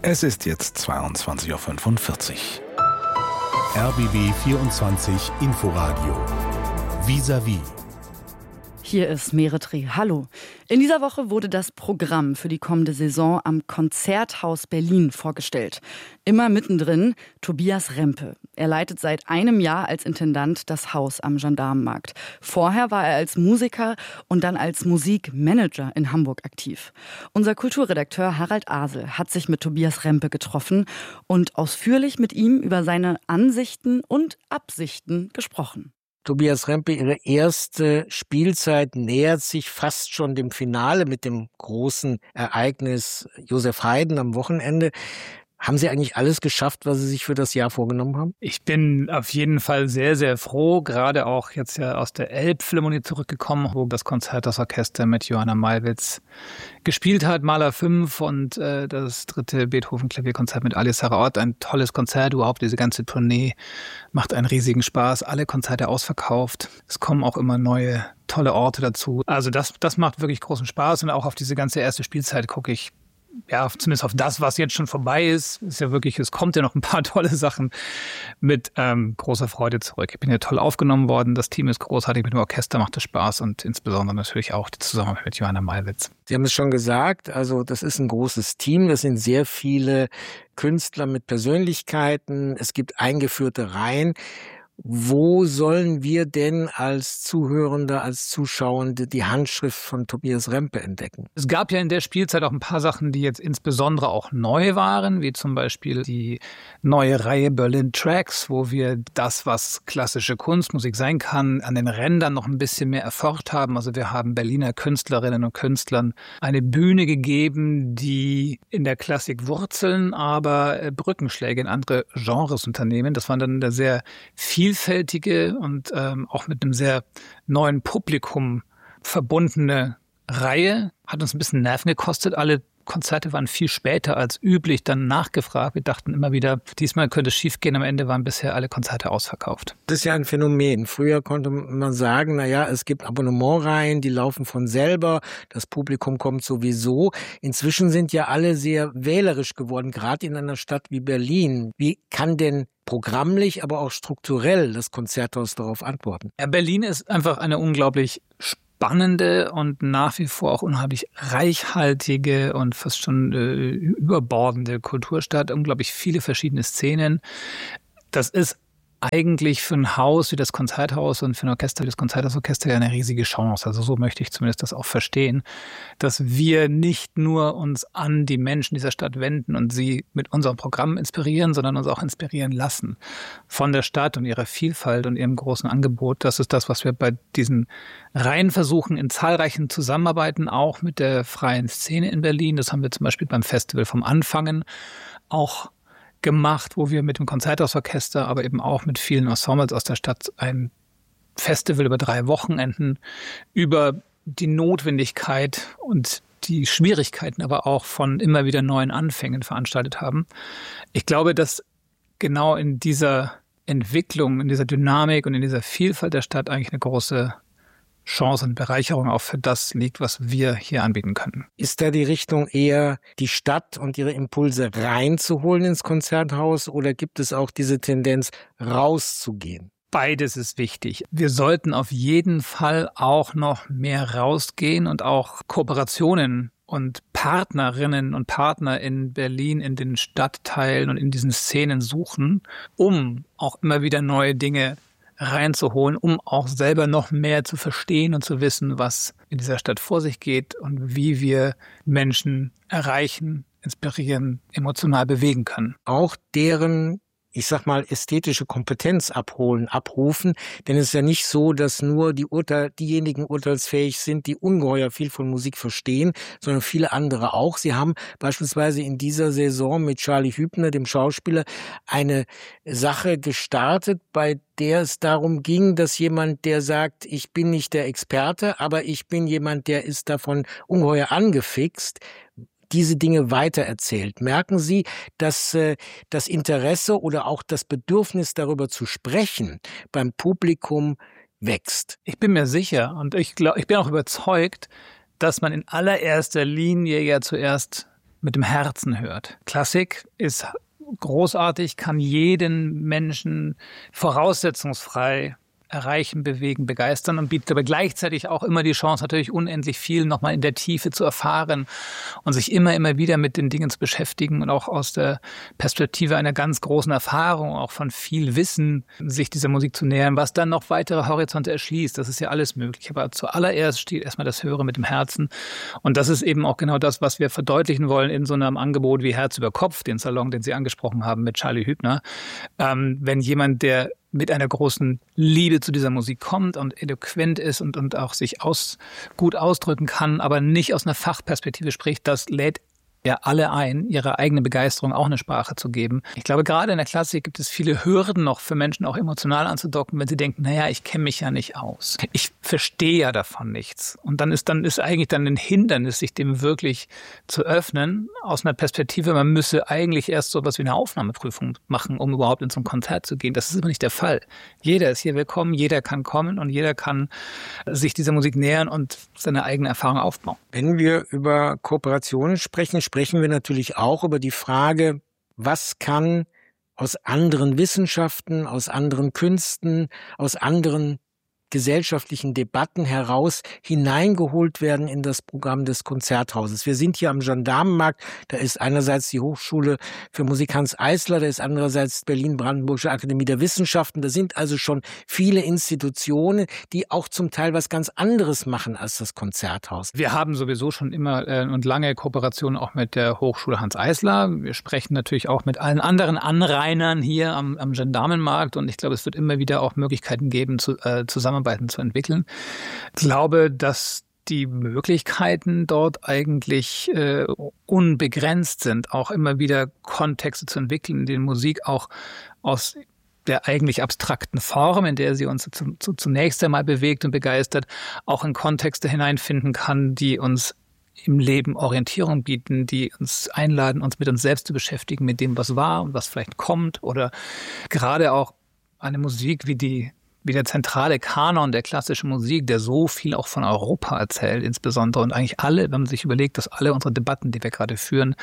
Es ist jetzt 22:45 Uhr. RBB 24 Inforadio. Vis-à-vis. Hier ist Meretri. Hallo. In dieser Woche wurde das Programm für die kommende Saison am Konzerthaus Berlin vorgestellt. Immer mittendrin Tobias Rempe. Er leitet seit einem Jahr als Intendant das Haus am Gendarmenmarkt. Vorher war er als Musiker und dann als Musikmanager in Hamburg aktiv. Unser Kulturredakteur Harald Asel hat sich mit Tobias Rempe getroffen und ausführlich mit ihm über seine Ansichten und Absichten gesprochen. Tobias Rempe, Ihre erste Spielzeit nähert sich fast schon dem Finale mit dem großen Ereignis Josef Haydn am Wochenende. Haben Sie eigentlich alles geschafft, was Sie sich für das Jahr vorgenommen haben? Ich bin auf jeden Fall sehr, sehr froh, gerade auch jetzt ja aus der Elbphilharmonie zurückgekommen, wo das Konzerthausorchester mit Johanna Malwitz gespielt hat, Mahler 5 und das 3. Beethoven-Klavierkonzert mit Alice Sarraott. Ein tolles Konzert, überhaupt diese ganze Tournee macht einen riesigen Spaß. Alle Konzerte ausverkauft. Es kommen auch immer neue, tolle Orte dazu. Also das macht wirklich großen Spaß und auch auf diese ganze erste Spielzeit gucke ich, ja, zumindest auf das, was jetzt schon vorbei ist, ist ja wirklich, es kommt ja noch ein paar tolle Sachen mit großer Freude zurück. Ich bin ja toll aufgenommen worden, das Team ist großartig, mit dem Orchester macht es Spaß und insbesondere natürlich auch die Zusammenarbeit mit Johanna Malwitz. Sie haben es schon gesagt, also das ist ein großes Team, das sind sehr viele Künstler mit Persönlichkeiten, es gibt eingeführte Reihen. Wo sollen wir denn als Zuhörende, als Zuschauende die Handschrift von Tobias Rempe entdecken? Es gab ja in der Spielzeit auch ein paar Sachen, die jetzt insbesondere auch neu waren, wie zum Beispiel die neue Reihe Berlin Tracks, wo wir das, was klassische Kunstmusik sein kann, an den Rändern noch ein bisschen mehr erforscht haben. Also wir haben Berliner Künstlerinnen und Künstlern eine Bühne gegeben, die in der Klassik wurzeln, aber Brückenschläge in andere Genres unternehmen. Das war dann eine sehr vielfältige und auch mit einem sehr neuen Publikum verbundene Reihe. Hat uns ein bisschen Nerven gekostet. Alle Konzerte waren viel später als üblich dann nachgefragt. Wir dachten immer wieder, diesmal könnte es schief gehen. Am Ende waren bisher alle Konzerte ausverkauft. Das ist ja ein Phänomen. Früher konnte man sagen, es gibt Abonnementreihen, die laufen von selber. Das Publikum kommt sowieso. Inzwischen sind ja alle sehr wählerisch geworden, gerade in einer Stadt wie Berlin. Wie kann denn programmlich, aber auch strukturell das Konzerthaus darauf antworten? Ja, Berlin ist einfach eine unglaublich spannende und nach wie vor auch unheimlich reichhaltige und fast schon überbordende Kulturstadt. Unglaublich viele verschiedene Szenen. Das ist eigentlich für ein Haus wie das Konzerthaus und für ein Orchester wie das Konzerthausorchester ja eine riesige Chance. Also so möchte ich zumindest das auch verstehen, dass wir nicht nur uns an die Menschen dieser Stadt wenden und sie mit unserem Programm inspirieren, sondern uns auch inspirieren lassen von der Stadt und ihrer Vielfalt und ihrem großen Angebot. Das ist das, was wir bei diesen Reihen versuchen, in zahlreichen Zusammenarbeiten, auch mit der freien Szene in Berlin. Das haben wir zum Beispiel beim Festival vom Anfangen auch gemacht, wo wir mit dem Konzerthausorchester, aber eben auch mit vielen Ensembles aus der Stadt ein Festival über 3 Wochenenden über die Notwendigkeit und die Schwierigkeiten aber auch von immer wieder neuen Anfängen veranstaltet haben. Ich glaube, dass genau in dieser Entwicklung, in dieser Dynamik und in dieser Vielfalt der Stadt eigentlich eine große Chance und Bereicherung auch für das liegt, was wir hier anbieten können. Ist da die Richtung eher, die Stadt und ihre Impulse reinzuholen ins Konzerthaus oder gibt es auch diese Tendenz, rauszugehen? Beides ist wichtig. Wir sollten auf jeden Fall auch noch mehr rausgehen und auch Kooperationen und Partnerinnen und Partner in Berlin, in den Stadtteilen und in diesen Szenen suchen, um auch immer wieder neue Dinge reinzuholen, um auch selber noch mehr zu verstehen und zu wissen, was in dieser Stadt vor sich geht und wie wir Menschen erreichen, inspirieren, emotional bewegen können. Auch deren, ich sag mal, ästhetische Kompetenz abrufen, denn es ist ja nicht so, dass nur diejenigen urteilsfähig sind, die ungeheuer viel von Musik verstehen, sondern viele andere auch. Sie haben beispielsweise in dieser Saison mit Charlie Hübner, dem Schauspieler, eine Sache gestartet, bei der es darum ging, dass jemand, der sagt, ich bin nicht der Experte, aber ich bin jemand, der ist davon ungeheuer angefixt, diese Dinge weitererzählt. Merken Sie, dass das Interesse oder auch das Bedürfnis, darüber zu sprechen, beim Publikum wächst? Ich bin mir sicher und ich bin auch überzeugt, dass man in allererster Linie ja zuerst mit dem Herzen hört. Klassik ist großartig, kann jeden Menschen voraussetzungsfrei erreichen, bewegen, begeistern und bietet aber gleichzeitig auch immer die Chance, natürlich unendlich viel nochmal in der Tiefe zu erfahren und sich immer wieder mit den Dingen zu beschäftigen und auch aus der Perspektive einer ganz großen Erfahrung, auch von viel Wissen, sich dieser Musik zu nähern, was dann noch weitere Horizonte erschließt. Das ist ja alles möglich. Aber zuallererst steht erstmal das Hören mit dem Herzen. Und das ist eben auch genau das, was wir verdeutlichen wollen in so einem Angebot wie Herz über Kopf, den Salon, den Sie angesprochen haben mit Charlie Hübner. Wenn jemand, der mit einer großen Liebe zu dieser Musik kommt und eloquent ist und auch sich gut ausdrücken kann, aber nicht aus einer Fachperspektive spricht, das lädt ja alle ein, ihrer eigenen Begeisterung auch eine Sprache zu geben. Ich glaube, gerade in der Klassik gibt es viele Hürden noch für Menschen auch emotional anzudocken, wenn sie denken, naja, ich kenne mich ja nicht aus. Ich verstehe ja davon nichts. Und dann ist eigentlich ein Hindernis, sich dem wirklich zu öffnen, aus einer Perspektive, man müsse eigentlich erst so etwas wie eine Aufnahmeprüfung machen, um überhaupt in so ein Konzert zu gehen. Das ist aber nicht der Fall. Jeder ist hier willkommen, jeder kann kommen und jeder kann sich dieser Musik nähern und seine eigene Erfahrung aufbauen. Wenn wir über Kooperationen sprechen wir natürlich auch über die Frage, was kann aus anderen Wissenschaften, aus anderen Künsten, aus anderen gesellschaftlichen Debatten heraus hineingeholt werden in das Programm des Konzerthauses. Wir sind hier am Gendarmenmarkt, da ist einerseits die Hochschule für Musik Hanns Eisler, da ist andererseits Berlin-Brandenburgische Akademie der Wissenschaften. Da sind also schon viele Institutionen, die auch zum Teil was ganz anderes machen als das Konzerthaus. Wir haben sowieso schon immer und lange Kooperationen auch mit der Hochschule Hanns Eisler. Wir sprechen natürlich auch mit allen anderen Anrainern hier am Gendarmenmarkt und ich glaube, es wird immer wieder auch Möglichkeiten geben, Zusammenarbeiten zu entwickeln. Ich glaube, dass die Möglichkeiten dort eigentlich unbegrenzt sind, auch immer wieder Kontexte zu entwickeln, in denen Musik auch aus der eigentlich abstrakten Form, in der sie uns zunächst einmal bewegt und begeistert, auch in Kontexte hineinfinden kann, die uns im Leben Orientierung bieten, die uns einladen, uns mit uns selbst zu beschäftigen, mit dem, was war und was vielleicht kommt, oder gerade auch eine Musik wie der zentrale Kanon der klassischen Musik, der so viel auch von Europa erzählt, insbesondere. Und eigentlich alle, wenn man sich überlegt, dass alle unsere Debatten, die wir gerade führen,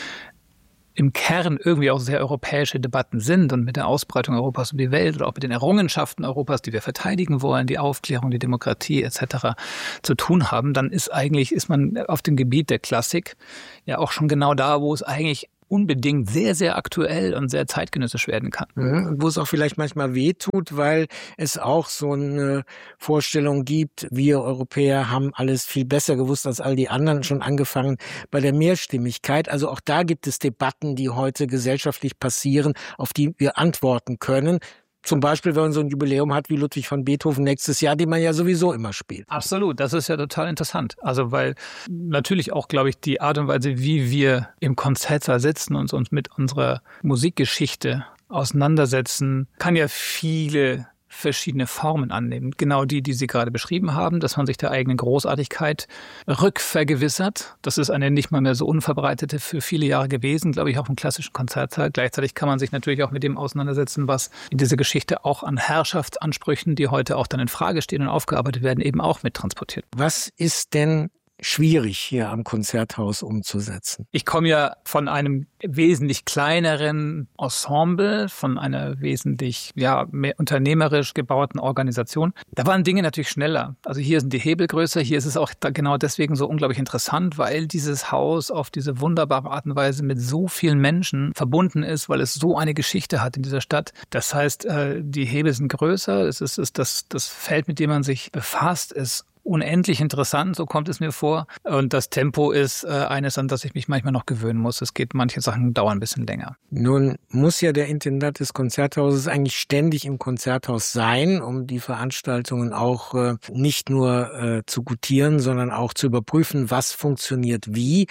im Kern irgendwie auch sehr europäische Debatten sind und mit der Ausbreitung Europas um die Welt oder auch mit den Errungenschaften Europas, die wir verteidigen wollen, die Aufklärung, die Demokratie etc. zu tun haben, dann ist man auf dem Gebiet der Klassik ja auch schon genau da, wo es eigentlich unbedingt sehr, sehr aktuell und sehr zeitgenössisch werden kann. Wo es auch vielleicht manchmal wehtut, weil es auch so eine Vorstellung gibt, wir Europäer haben alles viel besser gewusst als all die anderen, schon angefangen bei der Mehrstimmigkeit. Also auch da gibt es Debatten, die heute gesellschaftlich passieren, auf die wir antworten können. Zum Beispiel, wenn man so ein Jubiläum hat wie Ludwig van Beethoven nächstes Jahr, den man ja sowieso immer spielt. Absolut, das ist ja total interessant. Also weil natürlich auch, glaube ich, die Art und Weise, wie wir im Konzertsaal sitzen und uns mit unserer Musikgeschichte auseinandersetzen, kann ja viele verschiedene Formen annehmen. Genau die Sie gerade beschrieben haben, dass man sich der eigenen Großartigkeit rückvergewissert. Das ist eine nicht mal mehr so unverbreitete für viele Jahre gewesen, glaube ich, auch im klassischen Konzertsaal. Gleichzeitig kann man sich natürlich auch mit dem auseinandersetzen, was in dieser Geschichte auch an Herrschaftsansprüchen, die heute auch dann in Frage stehen und aufgearbeitet werden, eben auch mittransportiert. Was ist denn schwierig hier am Konzerthaus umzusetzen? Ich komme ja von einem wesentlich kleineren Ensemble, von einer wesentlich mehr unternehmerisch gebauten Organisation. Da waren Dinge natürlich schneller. Also hier sind die Hebel größer, hier ist es auch genau deswegen so unglaublich interessant, weil dieses Haus auf diese wunderbare Art und Weise mit so vielen Menschen verbunden ist, weil es so eine Geschichte hat in dieser Stadt. Das heißt, die Hebel sind größer, es ist das Feld, mit dem man sich befasst, ist unendlich interessant, so kommt es mir vor. Und das Tempo ist eines, an das ich mich manchmal noch gewöhnen muss. Manche Sachen dauern ein bisschen länger. Nun muss ja der Intendant des Konzerthauses eigentlich ständig im Konzerthaus sein, um die Veranstaltungen auch nicht nur zu gutieren, sondern auch zu überprüfen, was funktioniert wie.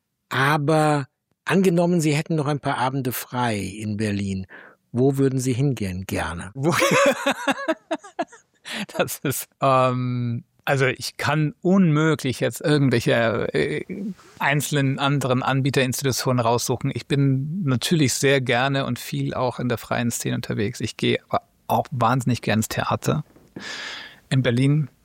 Aber angenommen, Sie hätten noch ein paar Abende frei in Berlin. Wo würden Sie hingehen gerne? Das ist also ich kann unmöglich jetzt irgendwelche einzelnen anderen Anbieterinstitutionen raussuchen. Ich bin natürlich sehr gerne und viel auch in der freien Szene unterwegs. Ich gehe aber auch wahnsinnig gerne ins Theater. In Berlin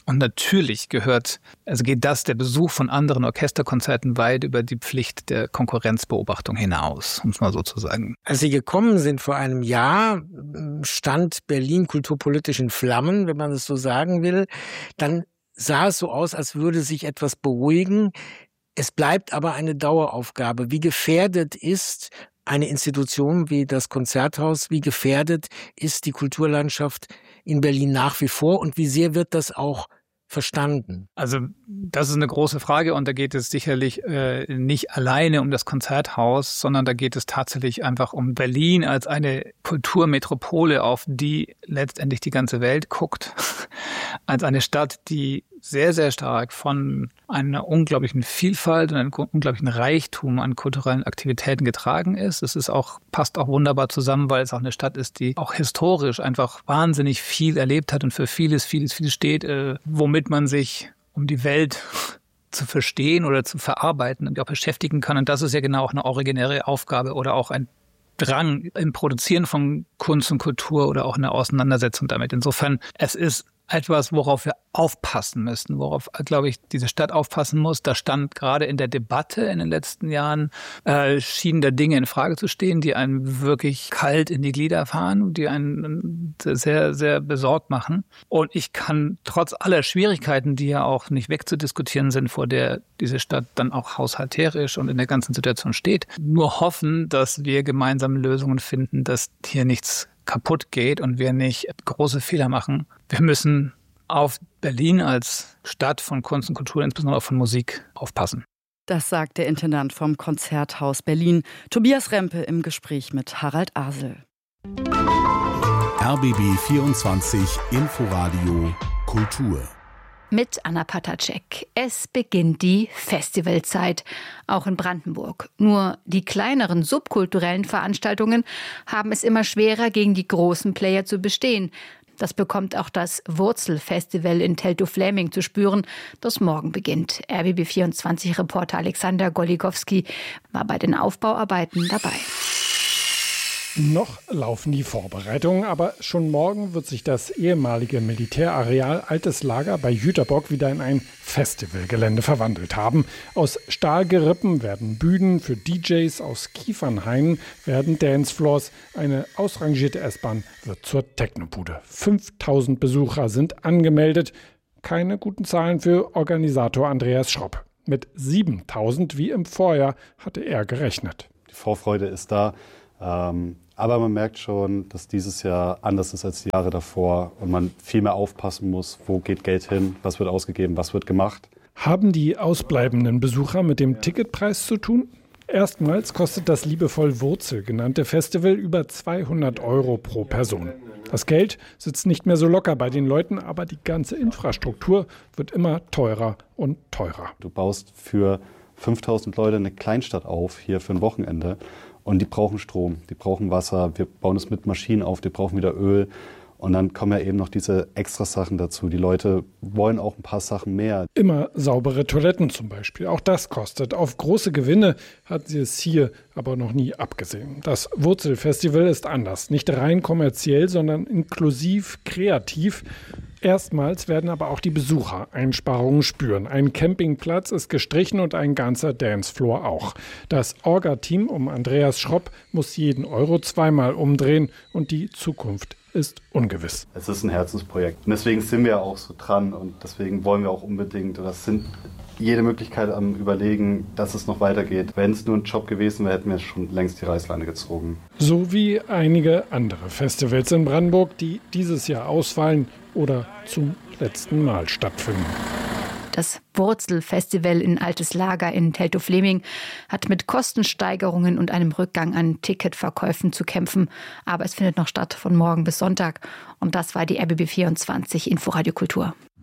Und natürlich geht der Besuch von anderen Orchesterkonzerten weit über die Pflicht der Konkurrenzbeobachtung hinaus, um es mal so zu sagen. Als Sie gekommen sind vor einem Jahr, stand Berlin kulturpolitisch in Flammen, wenn man es so sagen will. Dann sah es so aus, als würde sich etwas beruhigen. Es bleibt aber eine Daueraufgabe. Wie gefährdet ist eine Institution wie das Konzerthaus, wie gefährdet ist die Kulturlandschaft in Berlin nach wie vor und wie sehr wird das auch verstanden? Also das ist eine große Frage und da geht es sicherlich nicht alleine um das Konzerthaus, sondern da geht es tatsächlich einfach um Berlin als eine Kulturmetropole, auf die letztendlich die ganze Welt guckt, als eine Stadt, die sehr, sehr stark von einer unglaublichen Vielfalt und einem unglaublichen Reichtum an kulturellen Aktivitäten getragen ist. Passt auch wunderbar zusammen, weil es auch eine Stadt ist, die auch historisch einfach wahnsinnig viel erlebt hat und für vieles steht, womit man sich um die Welt zu verstehen oder zu verarbeiten und auch beschäftigen kann. Und das ist ja genau auch eine originäre Aufgabe oder auch ein Drang im Produzieren von Kunst und Kultur oder auch eine Auseinandersetzung damit. Insofern, es ist etwas, worauf wir aufpassen müssen, worauf, glaube ich, diese Stadt aufpassen muss. Da stand gerade in der Debatte in den letzten Jahren, schienen da Dinge in Frage zu stehen, die einen wirklich kalt in die Glieder fahren, die einen sehr, sehr besorgt machen. Und ich kann trotz aller Schwierigkeiten, die ja auch nicht wegzudiskutieren sind, vor der diese Stadt dann auch haushalterisch und in der ganzen Situation steht, nur hoffen, dass wir gemeinsam Lösungen finden, dass hier nichts kaputt geht und wir nicht große Fehler machen. Wir müssen auf Berlin als Stadt von Kunst und Kultur, insbesondere auch von Musik, aufpassen. Das sagt der Intendant vom Konzerthaus Berlin, Tobias Rempe, im Gespräch mit Harald Asel. RBB 24 Inforadio Kultur. Mit Anna Patacek. Es beginnt die Festivalzeit, auch in Brandenburg. Nur die kleineren subkulturellen Veranstaltungen haben es immer schwerer, gegen die großen Player zu bestehen. Das bekommt auch das Wurzel-Festival in Teltow-Fläming zu spüren, das morgen beginnt. RBB24-Reporter Alexander Goligowski war bei den Aufbauarbeiten dabei. Noch laufen die Vorbereitungen, aber schon morgen wird sich das ehemalige Militärareal Altes Lager bei Jüterbock wieder in ein Festivalgelände verwandelt haben. Aus Stahlgerippen werden Bühnen für DJs, aus Kiefernhainen werden Dancefloors. Eine ausrangierte S-Bahn wird zur Technobude. 5000 Besucher sind angemeldet. Keine guten Zahlen für Organisator Andreas Schropp. Mit 7000 wie im Vorjahr hatte er gerechnet. Die Vorfreude ist da. Aber man merkt schon, dass dieses Jahr anders ist als die Jahre davor und man viel mehr aufpassen muss, wo geht Geld hin, was wird ausgegeben, was wird gemacht. Haben die ausbleibenden Besucher mit dem Ticketpreis zu tun? Erstmals kostet das liebevoll Wurzel genannte Festival über 200 € pro Person. Das Geld sitzt nicht mehr so locker bei den Leuten, aber die ganze Infrastruktur wird immer teurer und teurer. Du baust für 5000 Leute eine Kleinstadt auf, hier für ein Wochenende. Und die brauchen Strom, die brauchen Wasser, wir bauen es mit Maschinen auf, die brauchen wieder Öl. Und dann kommen ja eben noch diese Extra-Sachen dazu. Die Leute wollen auch ein paar Sachen mehr. Immer saubere Toiletten zum Beispiel, auch das kostet. Auf große Gewinne hatten sie es hier aber noch nie abgesehen. Das Wurzelfestival ist anders, nicht rein kommerziell, sondern inklusiv, kreativ. Erstmals werden aber auch die Besucher Einsparungen spüren. Ein Campingplatz ist gestrichen und ein ganzer Dancefloor auch. Das Orga-Team um Andreas Schropp muss jeden Euro zweimal umdrehen und die Zukunft ist ungewiss. Es ist ein Herzensprojekt. Und deswegen sind wir auch so dran und deswegen wollen wir auch unbedingt, oder sind jede Möglichkeit am Überlegen, dass es noch weitergeht. Wenn es nur ein Job gewesen wäre, hätten wir schon längst die Reißleine gezogen. So wie einige andere Festivals in Brandenburg, die dieses Jahr ausfallen oder zum letzten Mal stattfinden. Das Wurzel-Festival in Altes Lager in Teltow-Fläming hat mit Kostensteigerungen und einem Rückgang an Ticketverkäufen zu kämpfen. Aber es findet noch statt von morgen bis Sonntag. Und das war die RBB 24 Inforadio Kultur.